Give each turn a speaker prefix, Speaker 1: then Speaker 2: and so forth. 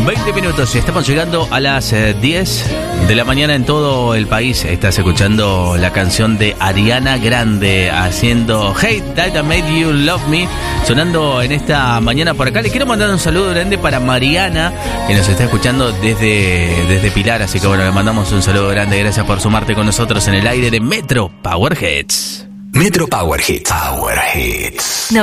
Speaker 1: 20 minutos, estamos llegando a las 10 de la mañana en todo el país. Estás escuchando la canción de Ariana Grande haciendo Hate That I Made You Love Me, sonando en esta mañana por acá. Le quiero mandar un saludo grande para Mariana, que nos está escuchando desde Pilar, así que bueno, le mandamos un saludo grande. Gracias por sumarte con nosotros en el aire de Metro Power Hits.
Speaker 2: Metro Power Hits. Power Hits.